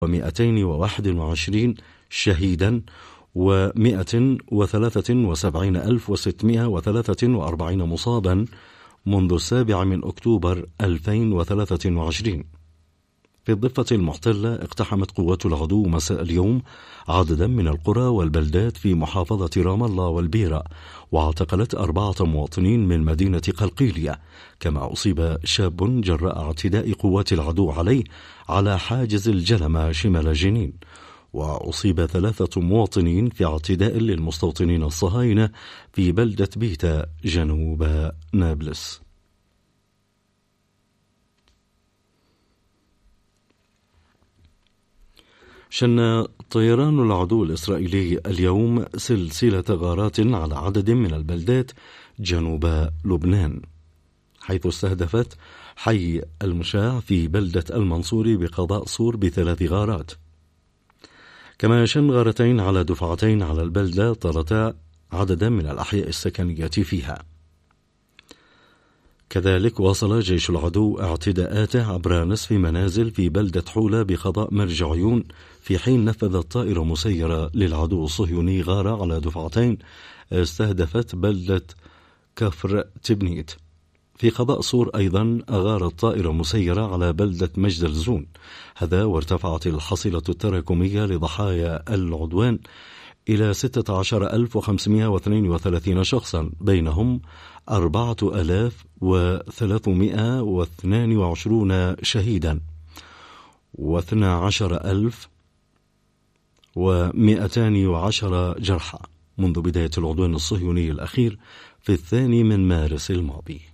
221 شهيدا و173,643 مصابا منذ 7 أكتوبر 2023. في الضفة المحتلة اقتحمت قوات العدو مساء اليوم عددا من القرى والبلدات في محافظة رام الله والبيرة، واعتقلت 4 مواطنين من مدينة قلقيلية، كما أصيب شاب جراء اعتداء قوات العدو عليه على حاجز الجلمة شمال جنين، وأصيب 3 مواطنين في اعتداء للمستوطنين الصهاينة في بلدة بيتا جنوب نابلس. شن طيران العدو الإسرائيلي اليوم سلسلة غارات على عدد من البلدات جنوب لبنان، حيث استهدفت حي المشاع في بلدة المنصوري بقضاء صور ب3 غارات، كما شن غارتين على دفعتين على البلدة طالتا عددا من الأحياء السكنية فيها. كذلك واصل جيش العدو اعتداءاته عبر نسف منازل في بلدة حولة بقضاء مرج عيون، في حين نفذت طائرة مسيرة للعدو الصهيوني غارة على دفعتين استهدفت بلدة كفر تبنيت. في قضاء صور أيضا أغارت طائرة مسيرة على بلدة مجد الزون، هذا وارتفعت الحصيلة التراكمية لضحايا العدوان إلى 16,532 شخصا، بينهم 4,322 شهيدا و12,210 جرحى منذ بداية العدوان الصهيوني الأخير في 2 مارس الماضي.